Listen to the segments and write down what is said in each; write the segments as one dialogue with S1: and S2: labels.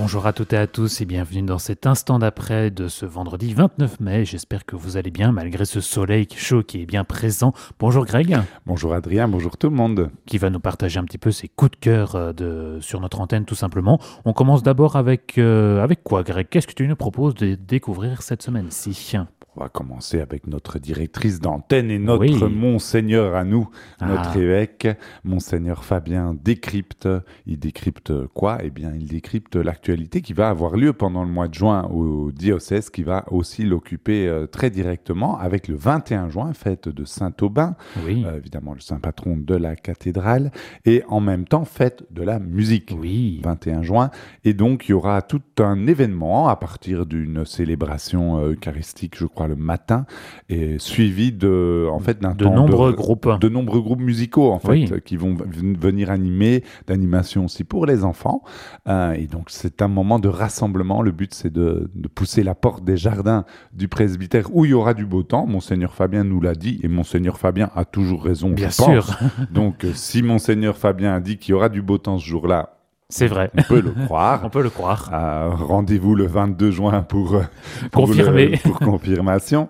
S1: Bonjour à toutes et à tous et bienvenue dans cet instant d'après de ce vendredi 29 mai. J'espère que vous allez bien malgré ce soleil chaud qui est bien présent. Bonjour Greg.
S2: Bonjour Adrien, bonjour tout le monde.
S1: Qui va nous partager un petit peu ses coups de cœur sur notre antenne tout simplement. On commence d'abord avec quoi Greg? Qu'est-ce que tu nous proposes de découvrir cette semaine-ci?
S2: On va commencer avec notre directrice d'antenne et notre Monseigneur à nous, notre évêque, Monseigneur Fabien décrypte. Il décrypte quoi? Eh bien, il décrypte l'actualité qui va avoir lieu pendant le mois de juin au diocèse, qui va aussi l'occuper très directement avec le 21 juin, fête de Saint-Aubin, évidemment le saint patron de la cathédrale, et en même temps fête de la musique, 21 juin. Et donc, il y aura tout un événement à partir d'une célébration eucharistique, je crois, le matin, et suivi de nombreux groupes musicaux qui vont venir animer, d'animation aussi pour les enfants. Et donc c'est un moment de rassemblement. Le but c'est de pousser la porte des jardins du presbytère où il y aura du beau temps. Monseigneur Fabien nous l'a dit, et Monseigneur Fabien a toujours raison.
S1: Bien sûr.
S2: Donc si Monseigneur Fabien a dit qu'il y aura du beau temps ce jour-là,
S1: c'est vrai.
S2: On peut le croire.
S1: On peut le croire.
S2: Rendez-vous le 22 juin pour
S1: confirmer.
S2: Pour confirmation.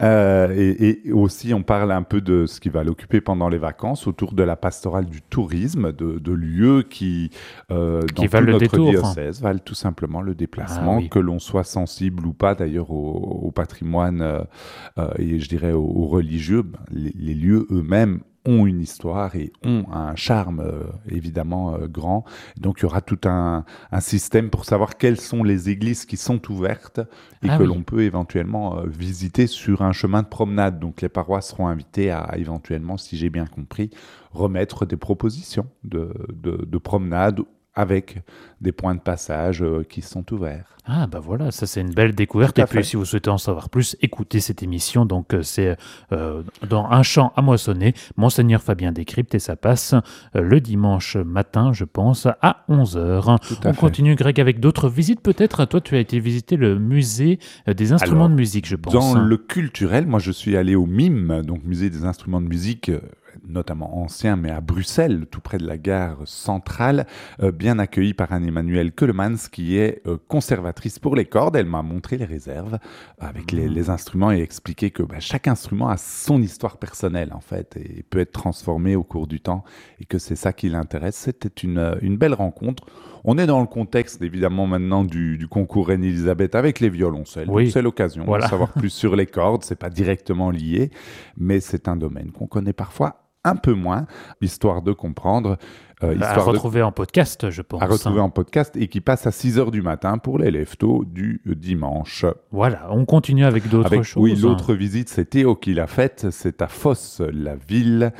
S2: Et aussi, on parle un peu de ce qui va l'occuper pendant les vacances, autour de la pastorale du tourisme, de lieux qui dans
S1: valent
S2: tout
S1: le
S2: notre
S1: détour.
S2: diocèse, valent tout simplement le déplacement, que l'on soit sensible ou pas d'ailleurs au patrimoine et je dirais aux religieux. Les lieux eux-mêmes ont une histoire et ont un charme évidemment grand. Donc il y aura tout un système pour savoir quelles sont les églises qui sont ouvertes et l'on peut éventuellement visiter sur un chemin de promenade. Donc les paroisses seront invitées à éventuellement, si j'ai bien compris, remettre des propositions de promenade avec des points de passage qui sont ouverts.
S1: Ah bah voilà, ça c'est une belle découverte. Et puis si vous souhaitez en savoir plus, écoutez cette émission. Donc c'est dans Un champ à moissonner, Monseigneur Fabien décrypte, et ça passe le dimanche matin, je pense, à 11h. On continue Greg avec d'autres visites peut-être. Toi tu as été visiter le musée des instruments de musique, je pense.
S2: Dans le culturel, moi je suis allé au MIM, donc musée des instruments de musique, notamment ancien, mais à Bruxelles, tout près de la gare centrale, bien accueillie par Anne-Emmanuelle Keulemans, qui est conservatrice pour les cordes. Elle m'a montré les réserves avec les instruments et expliqué que chaque instrument a son histoire personnelle, en fait, et peut être transformé au cours du temps, et que c'est ça qui l'intéresse. C'était une belle rencontre. On est dans le contexte, évidemment, maintenant du concours Reine-Élisabeth avec les violoncelles. Donc c'est l'occasion de savoir plus sur les cordes. C'est pas directement lié, mais c'est un domaine qu'on connaît parfois un peu moins, histoire de comprendre.
S1: À retrouver en podcast, je pense.
S2: À retrouver en podcast et qui passe à 6h du matin pour les lève-tôt du dimanche.
S1: Voilà, on continue avec d'autres choses.
S2: Oui, l'autre visite, c'est Théo qui l'a faite. C'est à Foss, la ville.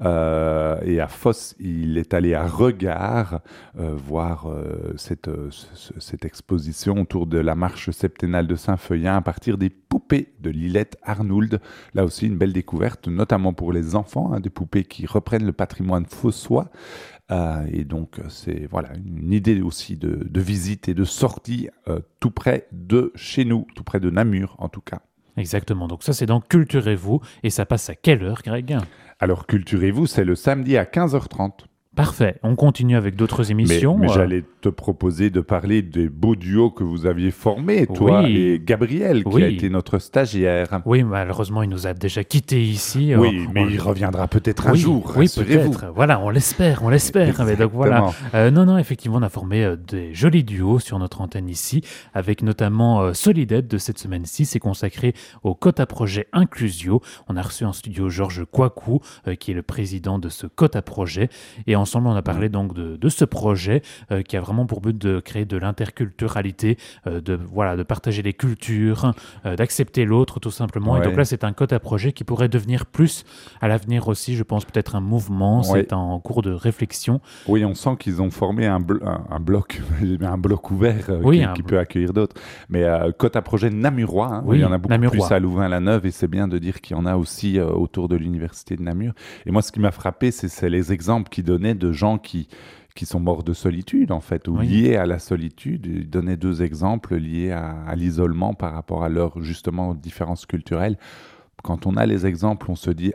S2: Et à Foss, il est allé à Regard voir cette exposition autour de la marche septennale de Saint-Feuillin à partir des poupées de Lilette Arnould. Là aussi, une belle découverte, notamment pour les enfants, des poupées qui reprennent le patrimoine fossois. Et donc, c'est une idée aussi de visite et de sortie tout près de chez nous, tout près de Namur en tout cas.
S1: Exactement, donc ça c'est dans Culturez-vous, et ça passe à quelle heure Greg?
S2: Alors Culturez-vous, c'est le samedi à 15h30.
S1: Parfait, on continue avec d'autres émissions.
S2: Mais j'allais te proposer de parler des beaux duos que vous aviez formés, toi et Gabriel, qui a été notre stagiaire.
S1: Oui, malheureusement, il nous a déjà quittés ici.
S2: Mais il reviendra peut-être un jour,
S1: oui, peut-être. Voilà, on l'espère. Mais donc voilà. Non, effectivement, on a formé des jolis duos sur notre antenne ici, avec notamment Solidette de cette semaine-ci. C'est consacré au Cota Projet Inclusio. On a reçu en studio Georges Kouakou, qui est le président de ce Cota Projet. Et ensemble, on a parlé donc de ce projet qui a vraiment pour but de créer de l'interculturalité, de partager les cultures, d'accepter l'autre tout simplement. Et donc là, c'est un Cota Projet qui pourrait devenir plus à l'avenir aussi, je pense, peut-être un mouvement. C'est en cours de réflexion.
S2: Oui, on sent qu'ils ont formé un bloc ouvert qui peut accueillir d'autres. Mais Cota Projet namurois, il y en a beaucoup plus à Louvain-la-Neuve, et c'est bien de dire qu'il y en a aussi autour de l'université de Namur. Et moi, ce qui m'a frappé, c'est les exemples qu'il donnait de gens qui sont morts de solitude, en fait, ou liés à la solitude. Il donnait 2 exemples liés à l'isolement par rapport à leurs, justement, différences culturelles. Quand on a les exemples, on se dit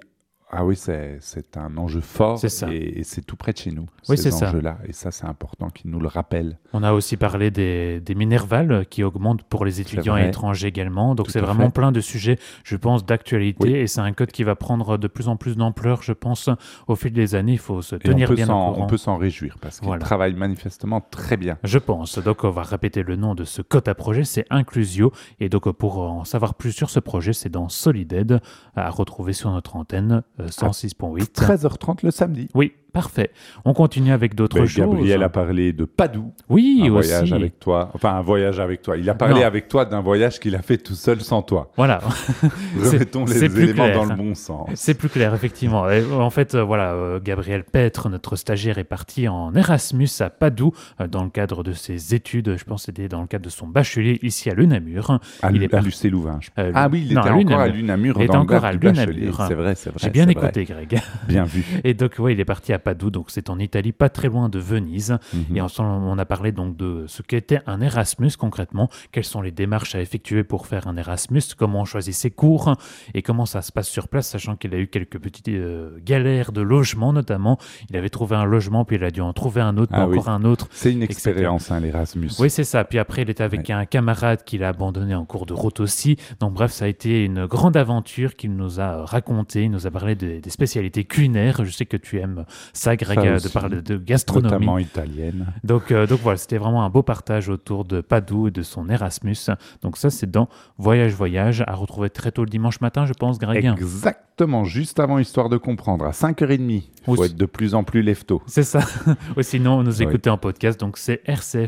S2: Ah oui, c'est un enjeu fort et c'est tout près de chez nous, ces enjeux-là. Et ça, c'est important qu'ils nous le rappellent.
S1: On a aussi parlé des Minerval qui augmentent pour les étudiants étrangers également. Donc, c'est vraiment plein de sujets, je pense, d'actualité. Et c'est un code qui va prendre de plus en plus d'ampleur, je pense, au fil des années. Il faut se tenir bien au courant.
S2: On peut s'en réjouir parce qu'ils travaillent manifestement très bien.
S1: Je pense. Donc, on va répéter le nom de ce code à projet, c'est Inclusio. Et donc, pour en savoir plus sur ce projet, c'est dans Solided, à retrouver sur notre antenne 106.8.
S2: 13h30 le samedi.
S1: Oui, parfait. On continue avec d'autres choses.
S2: Gabriel a parlé de Padoue.
S1: Oui,
S2: un voyage avec toi. Enfin, un voyage avec toi. Il a parlé avec toi d'un voyage qu'il a fait tout seul sans toi.
S1: Voilà.
S2: Remettons les éléments dans le bon sens.
S1: C'est plus clair, effectivement. Et, en fait, Gabriel Petre, notre stagiaire, est parti en Erasmus à Padoue dans le cadre de ses études. Je pense que c'était dans le cadre de son bachelier ici à l'UNAMUR.
S2: À Lucé-Louvain. Ah oui, il était encore à l'UNAMUR.
S1: Il était encore à l'UNAMUR.
S2: C'est vrai.
S1: J'ai bien écouté, Greg.
S2: Bien vu.
S1: Et donc, il est parti à Padoue, donc c'est en Italie, pas très loin de Venise. Et ensemble, on a parlé donc de ce qu'était un Erasmus concrètement, quelles sont les démarches à effectuer pour faire un Erasmus, comment on choisit ses cours et comment ça se passe sur place, sachant qu'il a eu quelques petites galères de logement notamment. Il avait trouvé un logement, puis il a dû en trouver un autre, encore un autre.
S2: C'est une expérience, l'Erasmus.
S1: Oui, c'est ça. Puis après, il était avec un camarade qu'il a abandonné en cours de route aussi. Donc bref, ça a été une grande aventure qu'il nous a racontée. Il nous a parlé des spécialités culinaires. Je sais que tu aimes ça, Greg, de parler de gastronomie.
S2: Notamment italienne.
S1: Donc voilà, c'était vraiment un beau partage autour de Padoue et de son Erasmus. Donc ça, c'est dans Voyage, à retrouver très tôt le dimanche matin, je pense, Greg.
S2: Exactement, juste avant Histoire de comprendre, à 5h30. Il faut être de plus en plus lève-tôt.
S1: C'est ça. Ou sinon, nous écouter en podcast, donc c'est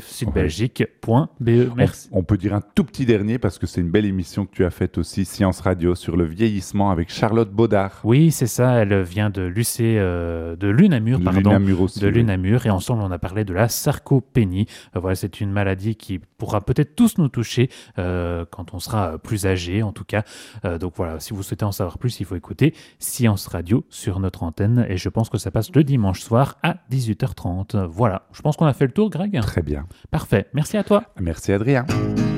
S1: rcfsudbelgique.be. Merci.
S2: On peut dire un tout petit dernier, parce que c'est une belle émission que tu as faite aussi, Science Radio, sur le vieillissement avec Charlotte Baudard.
S1: Oui, c'est ça, elle vient de l'UNAMUR, de l'UNAMUR, et ensemble, on a parlé de la sarcopénie. Voilà, c'est une maladie qui pourra peut-être tous nous toucher quand on sera plus âgé, en tout cas. Donc voilà, si vous souhaitez en savoir plus, il faut écouter Science Radio sur notre antenne, et je pense que ça passe le dimanche soir à 18h30. Voilà, je pense qu'on a fait le tour, Greg.
S2: Très bien.
S1: Parfait, merci à toi.
S2: Merci Adrien.